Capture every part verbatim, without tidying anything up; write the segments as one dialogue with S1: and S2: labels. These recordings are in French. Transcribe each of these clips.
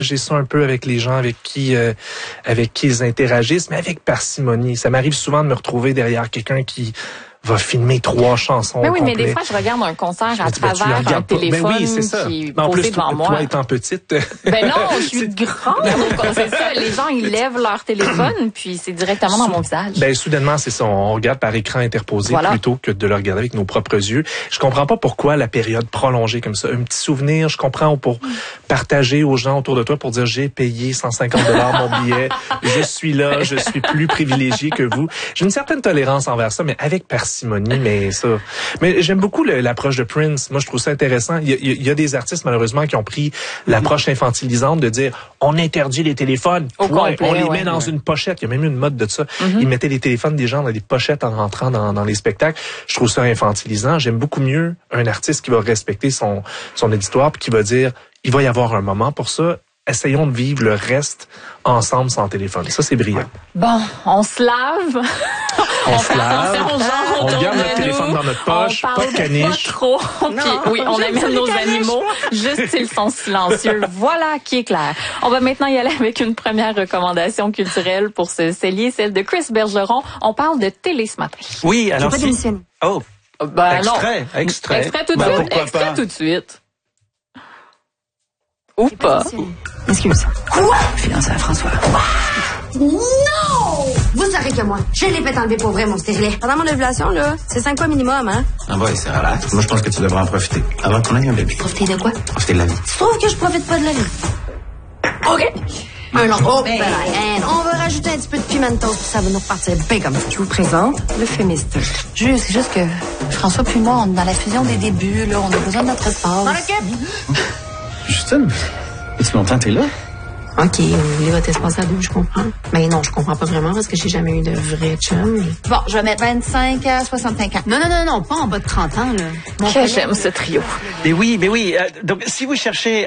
S1: J'ai ça un peu avec les gens avec qui euh, avec qui ils interagissent, mais avec parcimonie. Ça m'arrive souvent de me retrouver derrière quelqu'un qui va filmer trois chansons
S2: mais oui,
S1: complets.
S2: mais des fois, je regarde un concert
S1: je
S2: à
S1: dis, ben,
S2: travers un téléphone
S1: oui, c'est ça.
S2: qui est
S1: en
S2: posé
S1: plus,
S2: devant
S1: toi,
S2: moi.
S1: toi étant petite...
S2: Ben non, je suis grande. C'est ça, les gens, ils lèvent leur téléphone, puis c'est directement dans mon visage.
S1: Ben soudainement, c'est ça. On regarde par écran interposé
S2: voilà.
S1: plutôt que de le regarder avec nos propres yeux. Je comprends pas pourquoi la période prolongée comme ça. Un petit souvenir, je comprends, pour partager aux gens autour de toi, pour dire j'ai payé cent cinquante dollars mon billet, je suis là, je suis plus privilégié que vous. J'ai une certaine tolérance envers ça, mais avec parcimonie, mais ça. Mais j'aime beaucoup le, l'approche de Prince. Moi, je trouve ça intéressant. Il y, a, il y a des artistes, malheureusement, qui ont pris l'approche infantilisante de dire on interdit les téléphones,
S2: Au
S1: ouais,
S2: complet,
S1: on les
S2: ouais,
S1: met dans
S2: ouais.
S1: une pochette. Il y a même eu une mode de ça.
S2: Mm-hmm.
S1: Ils mettaient les téléphones des gens dans des pochettes en rentrant dans, dans les spectacles. Je trouve ça infantilisant. J'aime beaucoup mieux un artiste qui va respecter son, son auditoire puis qui va dire il va y avoir un moment pour ça. Essayons de vivre le reste ensemble sans téléphone. Ça, c'est brillant.
S2: Bon, on se lave.
S1: On, on se lave.
S2: On,
S1: on garde notre téléphone dans notre poche. Pas de caniche.
S2: Pas trop. Puis, oui, on amène nos animaux. Juste s'ils sont silencieux. Voilà qui est clair. On va maintenant y aller avec une première recommandation culturelle pour ce cellier, celle de Chris Bergeron. On parle de télé ce matin.
S3: Oui, alors si... Oh,
S2: ben
S3: extrait,
S2: non.
S3: extrait.
S2: Extrait tout de
S3: ben,
S2: suite. Extrait
S3: pas.
S2: tout de suite. Ou pas.
S4: Excuse.
S5: Quoi?
S4: Fiancé à François.
S5: Non! Vous savez que moi, je l'ai fait enlever pour vrai, mon stérilet. Pendant mon ovulation, là, c'est cinq fois minimum, hein?
S6: Ah ouais, c'est relax. Moi, je pense que tu devrais en profiter. Avant qu'on ait un bébé.
S5: Profiter de quoi?
S6: Profiter de la vie.
S5: Tu trouves que je profite pas de la vie? OK. Un long. Oh, ben, ben, on va rajouter un petit peu de pimentos, puis ça va nous repartir bien comme ça.
S4: Je vous présente le fémiste.
S7: Juste, c'est juste que François puis moi, on est dans la fusion des débuts, là. On a besoin de notre espace.
S5: Dans l'équipe!
S6: Justine, est-ce longtemps que t'es là?
S5: OK, vous voulez votre espace à deux, je comprends. Mais non, je comprends pas vraiment parce que j'ai jamais eu de vrai chum.
S7: Bon, je vais mettre vingt-cinq à soixante-cinq ans.
S4: Non, non, non, non, pas en bas de trente ans, là.
S2: Mon que j'aime ce trio.
S3: Mais oui, mais oui. Euh, donc, si vous cherchez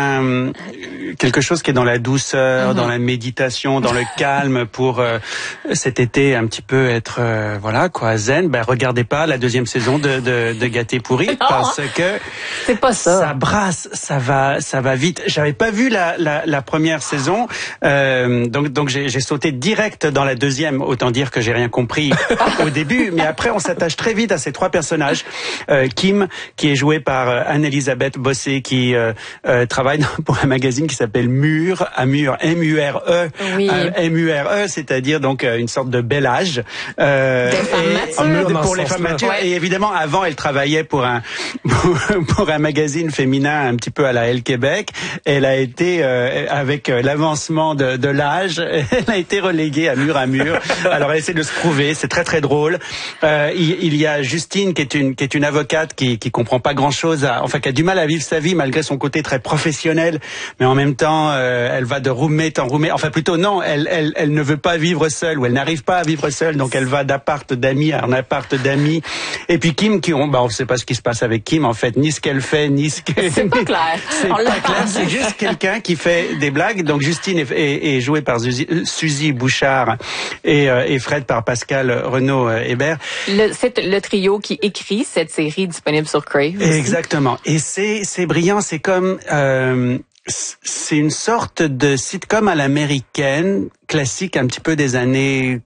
S3: un quelque chose qui est dans la douceur, mm-hmm. dans la méditation, dans le calme, pour euh, cet été un petit peu être euh, voilà quoi zen, ben regardez pas la deuxième saison de de, de Gâté pourri non, parce que
S2: c'est pas ça.
S3: Ça brasse, ça va, ça va vite. J'avais pas vu la la, la première saison, euh, donc donc j'ai, j'ai sauté direct dans la deuxième. Autant dire que j'ai rien compris au début, mais après on s'attache très vite à ces trois personnages. Euh, Kim, qui est jouée par Anne-Elisabeth Bossé, qui euh, euh, travaille pour un magazine qui s'appelle Mur, à Mur, M U R E,
S2: oui.
S3: euh, M U R E, c'est-à-dire donc une sorte de bel âge.
S2: Euh, des femmes matures.
S3: Pour les femmes matures. Ouais. Et évidemment, avant, elle travaillait pour un pour un magazine féminin un petit peu à la Elle Québec. Elle a été euh, avec l'avancement de, de l'âge, elle a été reléguée à Mur à Mur. Alors elle essaie de se prouver, c'est très très drôle. Euh, il, il y a Justine qui est une qui est une avocate qui qui comprend pas grand chose, à, enfin qui a du mal à vivre sa vie malgré son côté très professionnel, mais en même temps euh, elle va de roommate en roommate. Enfin plutôt non, elle elle elle ne veut pas vivre seule ou elle n'arrive pas à vivre seule, donc elle va d'appart d'amis à un appart d'amis. Et puis Kim qui on bah on sait pas ce qui se passe avec Kim en fait, ni ce qu'elle fait, ni ce que
S2: c'est pas clair.
S3: C'est
S2: on
S3: pas clair, c'est juste quelqu'un qui fait des blagues. Donc Justine est, est, est jouée par Suzy, Suzy Bouchard et, euh, et Fred par Pascal Renaud-Hébert.
S2: Le, c'est le trio qui écrit cette série disponible sur Crave.
S3: Exactement. Et c'est c'est brillant. C'est comme euh, c'est une sorte de sitcom à l'américaine classique, un petit peu des années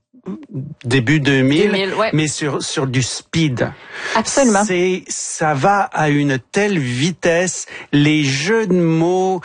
S3: début deux mille,
S2: deux mille ouais.
S3: mais sur sur du speed.
S2: Absolument.
S3: C'est ça va à une telle vitesse, les jeux de mots,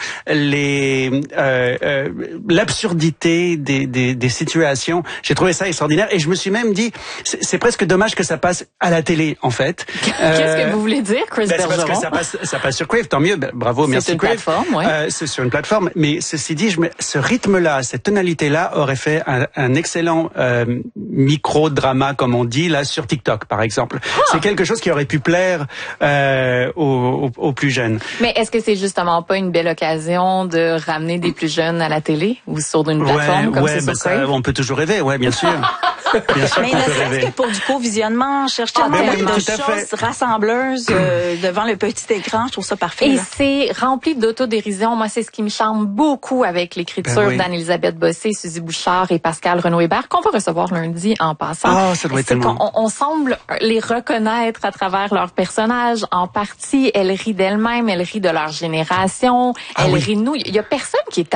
S3: les euh, euh, l'absurdité des, des des situations. J'ai trouvé ça extraordinaire et je me suis même dit c'est, c'est presque dommage que ça passe à la télé en fait.
S2: Qu'est-ce
S3: euh,
S2: que vous voulez dire, Chris
S3: ben,
S2: Bergeron?
S3: C'est parce que ça passe ça passe sur Crave, tant mieux. Ben, bravo,
S2: c'est
S3: merci
S2: une
S3: Crave.
S2: Plateforme, ouais.
S3: euh, c'est sur une plateforme, mais ceci dit, je me, ce rythme-là, cette tonalité-là aurait fait un, un excellent euh, micro-drama, comme on dit, là, sur TikTok, par exemple. Ah. C'est quelque chose qui aurait pu plaire euh, aux, aux, aux plus jeunes.
S2: Mais est-ce que c'est justement pas une belle occasion de ramener des plus jeunes à la télé ou sur une plateforme
S3: ouais,
S2: comme
S3: ouais,
S2: c'est
S3: ben
S2: sur
S3: ça, on peut toujours rêver, ouais, bien sûr. Bien sûr
S4: mais
S3: qu'on
S4: ne
S3: peut
S4: serait-ce
S3: rêver.
S4: que pour du co-visionnement, cherche
S3: ah,
S4: tellement
S3: ben oui,
S4: de choses rassembleuses euh, devant le petit écran, je trouve ça parfait.
S2: Et
S4: là.
S2: c'est rempli d'autodérision. Moi, c'est ce qui me charme beaucoup avec l'écriture ben oui. d'Anne-Elisabeth Bossé, Suzy Bouchard et Pascal Renaud-Hébert, qu'on va recevoir lundi en passant.
S3: Ah, ça doit être tellement...
S2: On, on semble les reconnaître à travers leurs personnages. En partie, elle rit d'elle-même, elle rit de leur génération,
S3: ah,
S2: elle
S3: oui.
S2: rit de nous. Il y a personne qui est